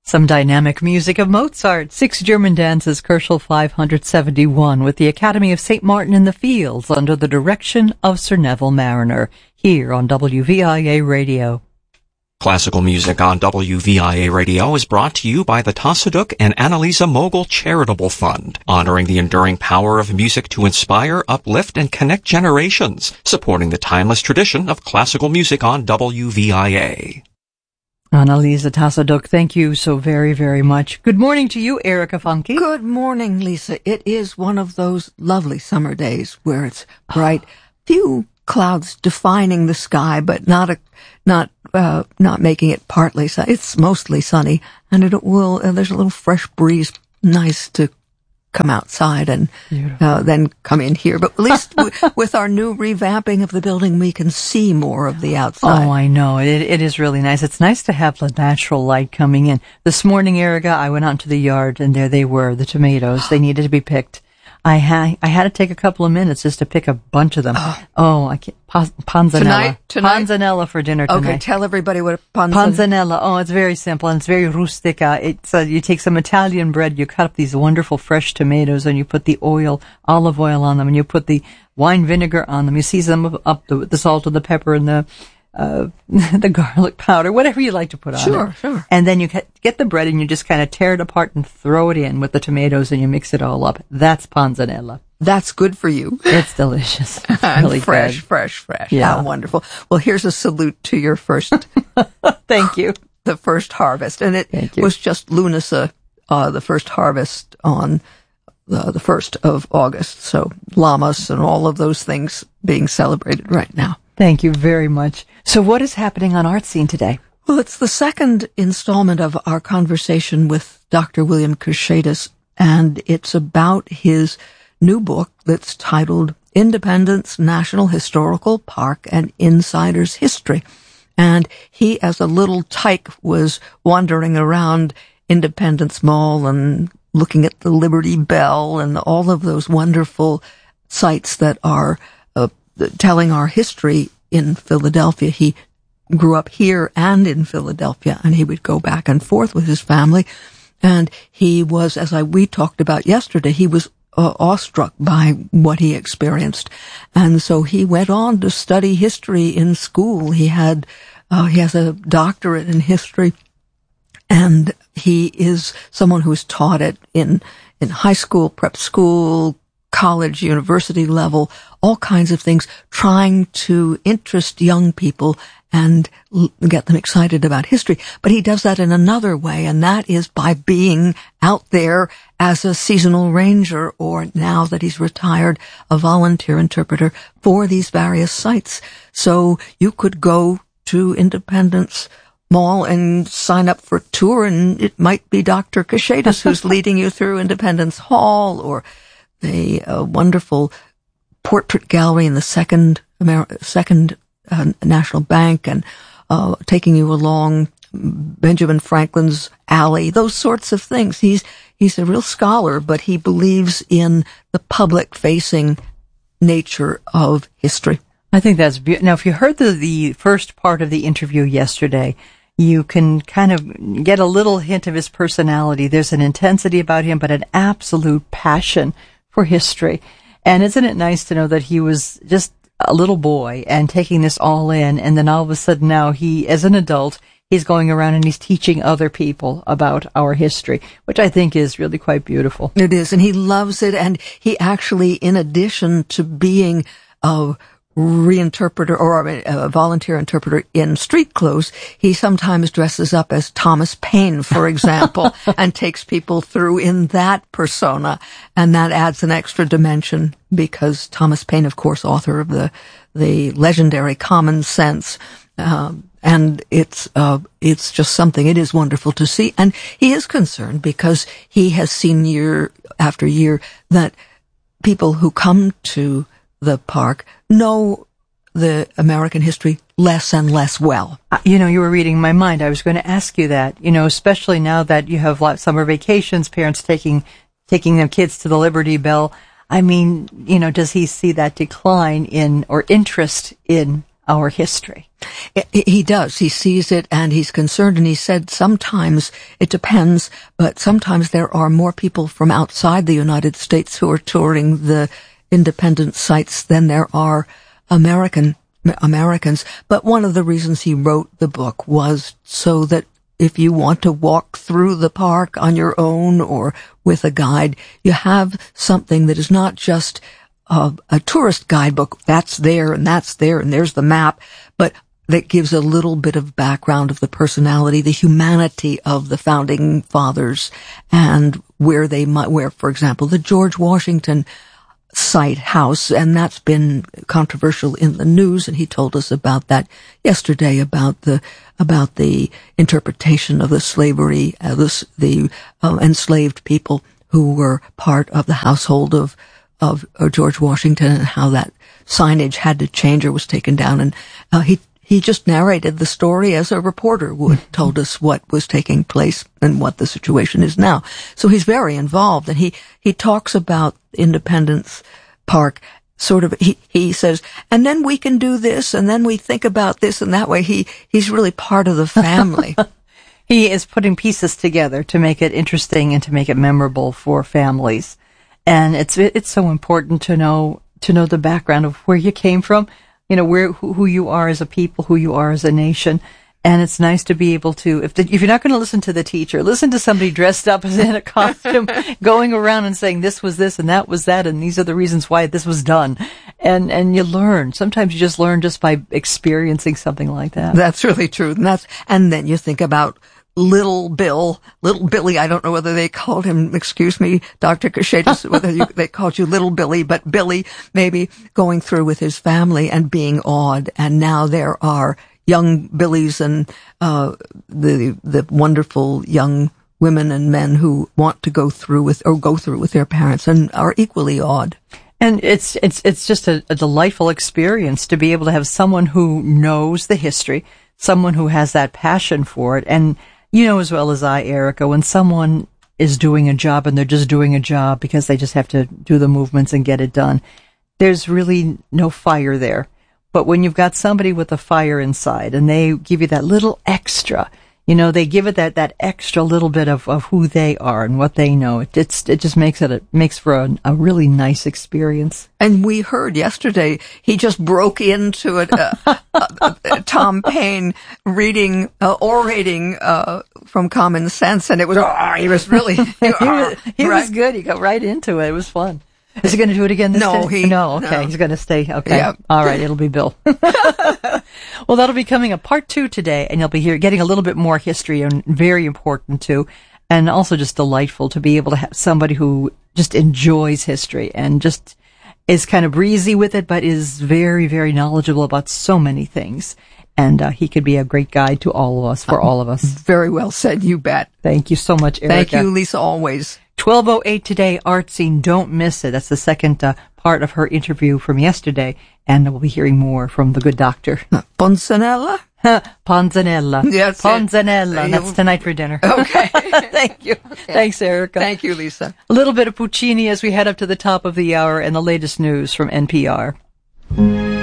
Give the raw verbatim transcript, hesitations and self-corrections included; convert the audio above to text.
Some dynamic music of Mozart, six German dances, Kerschel five hundred seventy-one, with the Academy of Saint Martin in the Fields under the direction of Sir Neville Marriner, here on W V I A Radio. Classical music on W V I A Radio is brought to you by the Tassaduk and Annalisa Mogul Charitable Fund, honoring the enduring power of music to inspire, uplift, and connect generations, supporting the timeless tradition of classical music on W V I A. Annalisa Tassaduk, thank you so very, very much. Good morning to you, Erica Funky. Good morning, Lisa. It is one of those lovely summer days where it's bright, few clouds defining the sky, but not a, not, uh, not making it partly sunny. It's mostly sunny, and it will, uh, there's a little fresh breeze, nice to come outside and uh, then come in here. But at least w- with our new revamping of the building, we can see more of the outside. Oh, I know. It, it is really nice. It's nice to have the natural light coming in. This morning, Erica, I went out into the yard, and there they were, the tomatoes. They needed to be picked. I had I had to take a couple of minutes just to pick a bunch of them. Oh, oh I can't. Pos, panzanella. Tonight? Tonight? Panzanella for dinner tonight. Okay, tell everybody what a panzanella. Panzanella. Oh, it's very simple and it's very rustica. It's uh, you take some Italian bread, you cut up these wonderful fresh tomatoes, and you put the oil, olive oil on them, and you put the wine vinegar on them. You season them up the, the salt and the pepper and the uh the garlic powder, whatever you like to put on sure, it. Sure, sure. And then you get the bread and you just kind of tear it apart and throw it in with the tomatoes, and you mix it all up. That's panzanella. That's good for you. It's delicious. It's really fresh, good. fresh, fresh. Yeah. How wonderful. Well, here's a salute to your first. Thank you. The first harvest. And it was just Lunasa, uh, the first harvest on uh, the first of August. So Lammas and all of those things being celebrated right now. Thank you very much. So what is happening on Art Scene today? Well, it's the second installment of our conversation with Doctor William Kershaitis, and it's about his new book that's titled Independence, National Historical Park and Insider's History. And he, as a little tyke, was wandering around Independence Mall and looking at the Liberty Bell and all of those wonderful sites that are uh, telling our history in Philadelphia. He grew up here and in Philadelphia, and he would go back and forth with his family. And he was, as I we talked about yesterday, he was Uh, awestruck by what he experienced. And so he went on to study history in school. He had, uh, he has a doctorate in history, and he is someone who's taught it in, in high school, prep school, college, university level, all kinds of things, trying to interest young people and l- get them excited about history. But he does that in another way, and that is by being out there as a seasonal ranger, or now that he's retired, a volunteer interpreter for these various sites. So you could go to Independence Mall and sign up for a tour, and it might be Doctor Kershaitis who's leading you through Independence Hall, or the uh, wonderful portrait gallery in the second Amer- second uh, National Bank, and uh, taking you along Benjamin Franklin's alley, those sorts of things. He's he's a real scholar, but he believes in the public-facing nature of history. I think that's beautiful. Now, if you heard the, the first part of the interview yesterday, you can kind of get a little hint of his personality. There's an intensity about him, but an absolute passion for history. And isn't it nice to know that he was just a little boy and taking this all in, and then all of a sudden now he, as an adult, he's going around and he's teaching other people about our history, which I think is really quite beautiful. It is, and he loves it, and he actually, in addition to being a reinterpreter or a volunteer interpreter in street clothes, he sometimes dresses up as Thomas Paine, for example, and takes people through in that persona, and that adds an extra dimension, because Thomas Paine, of course, author of the the legendary Common Sense, um, and it's uh it's just something. It is wonderful to see, and he is concerned because he has seen year after year that people who come to the park know the American history less and less well. You know, you were reading my mind. I was going to ask you that, you know, especially now that you have lots summer vacations, parents taking taking their kids to the Liberty Bell. I mean, you know, does he see that decline in or interest in our history. He does. He sees it and he's concerned. And he said sometimes it depends, but sometimes there are more people from outside the United States who are touring the independence sites than there are American Americans. But one of the reasons he wrote the book was so that if you want to walk through the park on your own or with a guide, you have something that is not just uh, a tourist guidebook. That's there and that's there and there's the map, but that gives a little bit of background of the personality, the humanity of the founding fathers, and where they might, where, for example, the George Washington site house, and that's been controversial in the news, and he told us about that yesterday, about the about the interpretation of the slavery, uh, the, the uh, enslaved people who were part of the household of of uh, George Washington, and how that signage had to change or was taken down. And uh, he he just narrated the story as a reporter would, told us what was taking place and what the situation is now. So he's very involved, and he he talks about Independence Park. Sort of, he, he says, and then we can do this, and then we think about this, and that way he, he's really part of the family. He is putting pieces together to make it interesting and to make it memorable for families. And it's, it's so important to know, to know the background of where you came from, you know, where, who, who you are as a people, who you are as a nation. And it's nice to be able to, if the, if you're not going to listen to the teacher, listen to somebody dressed up as in a costume, going around and saying this was this and that was that, and these are the reasons why this was done. And, and you learn. Sometimes you just learn just by experiencing something like that. That's really true. And that's, and then you think about Little Bill, Little Billy. I don't know whether they called him, excuse me, Doctor Cushatus, whether you, they called you Little Billy, but Billy maybe going through with his family and being awed. And now there are young Billies and uh the the wonderful young women and men who want to go through with or go through with their parents and are equally awed. And it's it's it's just a, a delightful experience to be able to have someone who knows the history, someone who has that passion for it. And you know as well as I, Erica, when someone is doing a job and they're just doing a job because they just have to do the movements and get it done, there's really no fire there. But when you've got somebody with a fire inside and they give you that little extra, you know, they give it that, that extra little bit of, of who they are and what they know. It, it's, it just makes it, a, makes for a, a really nice experience. And we heard yesterday, he just broke into it, uh, uh, uh, Tom Paine reading, uh, orating, uh, from Common Sense. And it was, oh, he was really, he, was, he right? was good. He got right into it. It was fun. Is he going to do it again this no, day? He, no, okay. No, he's going to stay. Okay. Yeah. All right. It'll be Bill. Well, that'll be coming a part two today, and you'll be here getting a little bit more history, and very important too, and also just delightful to be able to have somebody who just enjoys history and just is kind of breezy with it, but is very, very knowledgeable about so many things. And uh, he could be a great guide to all of us, for all of us. Very well said, you bet. Thank you so much, Erica. Thank you, Lisa, always. twelve oh eight today, Art Scene. Don't miss it. That's the second uh, part of her interview from yesterday. And we'll be hearing more from the good doctor. Ponzanella? Ponzanella. Yes. Ponzanella. That's tonight for dinner. Okay. Thank you. Okay. Thanks, Erica. Thank you, Lisa. A little bit of Puccini as we head up to the top of the hour and the latest news from N P R.